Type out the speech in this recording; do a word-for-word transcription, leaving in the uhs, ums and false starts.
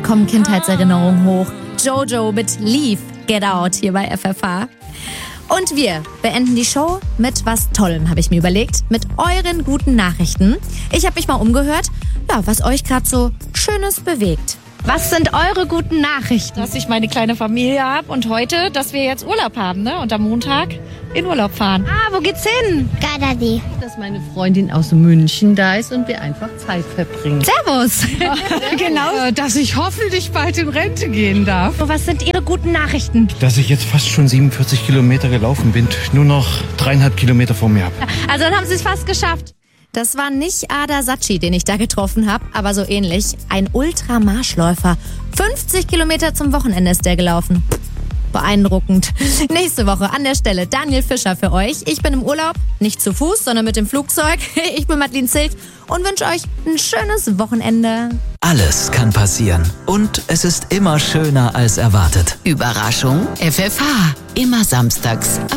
kommen Kindheitserinnerungen hoch. Jojo mit Leave, Get Out hier bei F F H. Und wir beenden die Show mit was Tollem, habe ich mir überlegt. Mit euren guten Nachrichten. Ich habe mich mal umgehört, ja, was euch gerade so Schönes bewegt. Was sind eure guten Nachrichten? Dass ich meine kleine Familie habe und heute, dass wir jetzt Urlaub haben, ne? Und am Montag in Urlaub fahren. Ah, wo geht's hin? Gardasee. Dass meine Freundin aus München da ist und wir einfach Zeit verbringen. Servus. Genau. Dass ich hoffentlich bald in Rente gehen darf. Was sind Ihre guten Nachrichten? Dass ich jetzt fast schon siebenundvierzig Kilometer gelaufen bin, nur noch dreieinhalb Kilometer vor mir habe. Also dann haben Sie es fast geschafft. Das war nicht Ada Saci, den ich da getroffen habe, aber so ähnlich. Ein Ultramarschläufer. fünfzig Kilometer zum Wochenende ist der gelaufen. Beeindruckend. Nächste Woche an der Stelle Daniel Fischer für euch. Ich bin im Urlaub, nicht zu Fuß, sondern mit dem Flugzeug. Ich bin Madeline Zilt und wünsche euch ein schönes Wochenende. Alles kann passieren und es ist immer schöner als erwartet. Überraschung F F H. Immer samstags